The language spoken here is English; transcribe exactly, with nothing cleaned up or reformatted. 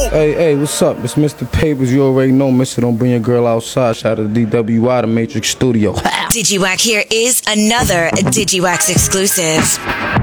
Hey, hey, what's up? It's Mister Papers. You already know, Mister Don't Bring Your Girl Outside. Shout out to D W I, the Matrix Studio. Digiwack here is another Digiwax exclusive.